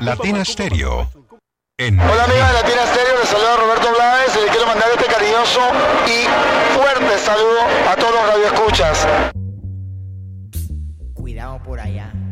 Latina Stereo. Hola amigas de Latina Stereo, les saluda Roberto Blades y les quiero mandar este cariñoso y fuerte saludo a todos los radioescuchas. Cuidado por allá.